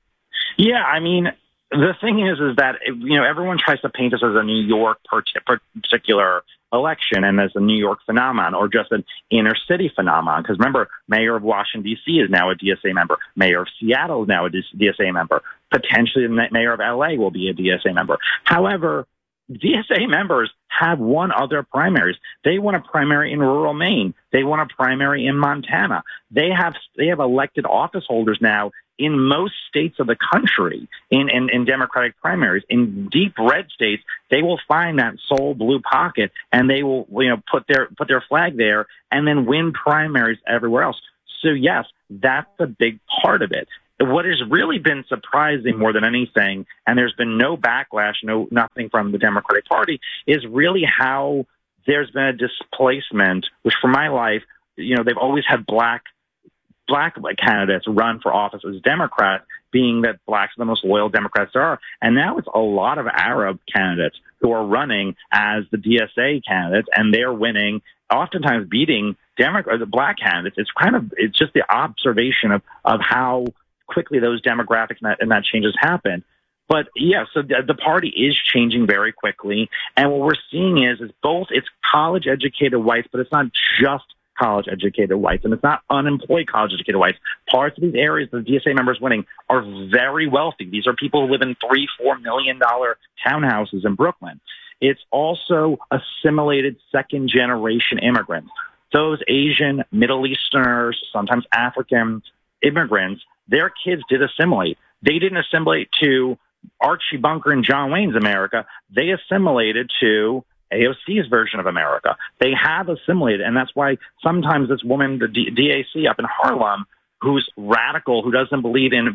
Yeah, I mean, the thing is that, everyone tries to paint this as a New York particular election and as a New York phenomenon or just an inner city phenomenon. Because remember, Mayor of Washington, D.C. is now a DSA member. Mayor of Seattle is now a DSA member. Potentially the Mayor of L.A. will be a DSA member. However, DSA members have won other primaries. They won a primary in rural Maine. They won a primary in Montana. They have elected office holders now in most states of the country in Democratic primaries. In deep red states, they will find that sole blue pocket and they will, put their flag there and then win primaries everywhere else. So yes, that's a big part of it. What has really been surprising more than anything, and there's been no backlash, nothing from the Democratic Party, is really how there's been a displacement, which for my life, they've always had black candidates run for office as Democrats, being that blacks are the most loyal Democrats there are. And now it's a lot of Arab candidates who are running as the DSA candidates, and they're winning, oftentimes beating the black candidates. It's just the observation of how quickly those demographics and that changes happen. But yeah, so the party is changing very quickly. And what we're seeing is both it's college educated whites, but it's not just college educated whites, and it's not unemployed college educated whites. Parts of these areas the DSA members winning are very wealthy. These are people who live in $3-4 million townhouses in Brooklyn. It's also assimilated second generation immigrants. Those Asian, Middle Easterners, sometimes African immigrants, their kids did assimilate. They didn't assimilate to Archie Bunker and John Wayne's America. They assimilated to AOC's version of America. They have assimilated, and that's why sometimes this woman, the DAC up in Harlem, who's radical, who doesn't believe in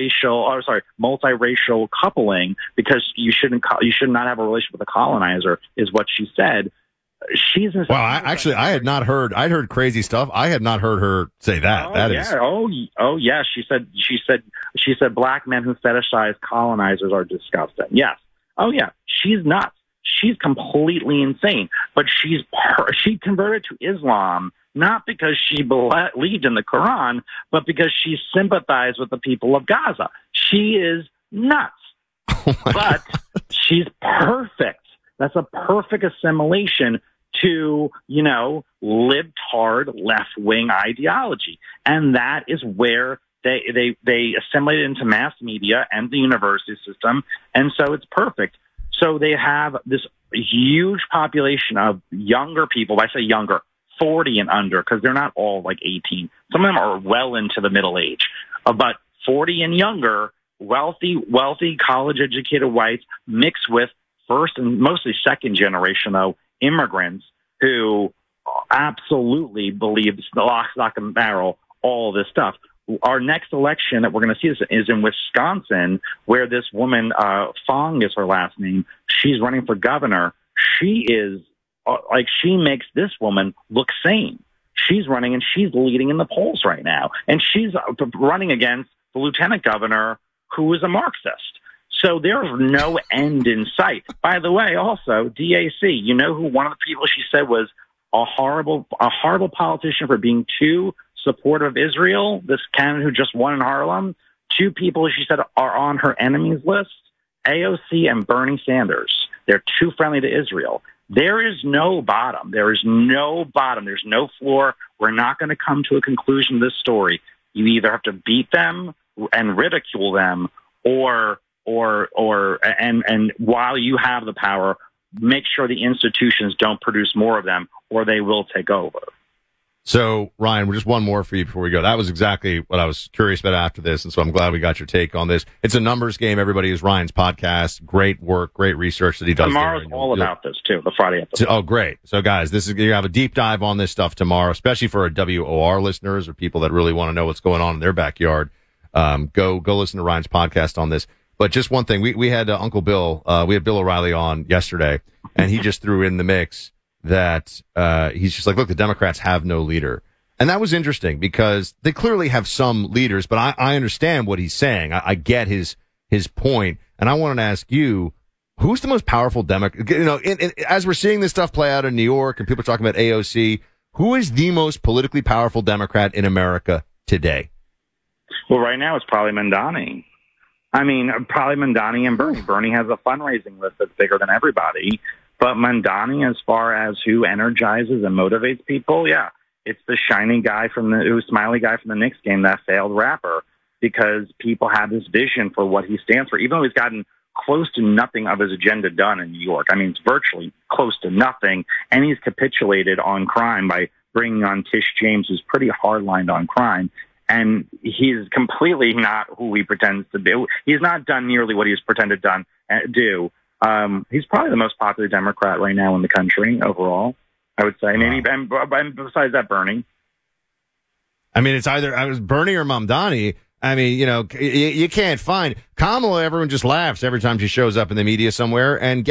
multiracial coupling, because you should not have a relationship with a colonizer, is what she said. She's I had not heard. I'd heard crazy stuff. I had not heard her say that. Oh yeah. She said black men who fetishize colonizers are disgusting. Yes. Oh yeah. She's nuts. She's completely insane. But she converted to Islam not because she believed in the Quran, but because she sympathized with the people of Gaza. She is nuts. But she's perfect. That's a perfect assimilation to, libtard left-wing ideology. And that is where they assimilated into mass media and the university system. And so it's perfect. So they have this huge population of younger people. I say younger, 40 and under, because they're not all like 18. Some of them are well into the middle age. But 40 and younger, wealthy college-educated whites mixed with first and mostly second generation, though, immigrants who absolutely believe the lock, stock, and barrel, all this stuff. Our next election that we're going to see is in Wisconsin, where this woman, Fong is her last name. She's running for governor. She is she makes this woman look sane. She's running and she's leading in the polls right now. And she's running against the lieutenant governor, who is a Marxist. So there's no end in sight. By the way, also, DAC, who one of the people she said was a horrible politician for being too supportive of Israel, this candidate who just won in Harlem? Two people she said are on her enemies list, AOC and Bernie Sanders. They're too friendly to Israel. There is no bottom. There is no bottom. There's no floor. We're not going to come to a conclusion of this story. You either have to beat them and ridicule them, or while you have the power, make sure the institutions don't produce more of them, or they will take over. So, Ryan, just one more for you before we go. That was exactly what I was curious about after this, and so I'm glad we got your take on this. It's a numbers game, everybody. Is Ryan's podcast. Great work, great research that he does. Tomorrow's all about this, too, the Friday episode. Oh, great. So, guys, you have a deep dive on this stuff tomorrow, especially for our WOR listeners or people that really want to know what's going on in their backyard. Go listen to Ryan's podcast on this. But just one thing, we had Uncle Bill, we had Bill O'Reilly on yesterday, and he just threw in the mix that he's just like, look, the Democrats have no leader. And that was interesting because they clearly have some leaders, but I understand what he's saying. I get his point. And I wanted to ask you, who's the most powerful Democrat? As we're seeing this stuff play out in New York and people are talking about AOC, who is the most politically powerful Democrat in America today? Well, right now it's probably Mamdani. I mean, probably Mamdani and Bernie. Bernie has a fundraising list that's bigger than everybody. But Mamdani, as far as who energizes and motivates people, yeah, it's the shiny guy smiley guy from the Knicks game, that failed rapper, because people have this vision for what he stands for, even though he's gotten close to nothing of his agenda done in New York. I mean, it's virtually close to nothing. And he's capitulated on crime by bringing on Tish James, who's pretty hard-lined on crime. And he's completely not who he pretends to be. He's not done nearly what he's pretended to do. He's probably the most popular Democrat right now in the country overall, I would say. Maybe, and besides that, Bernie. I mean, it's either Bernie or Mamdani. I mean, you can't find Kamala. Everyone just laughs every time she shows up in the media somewhere. And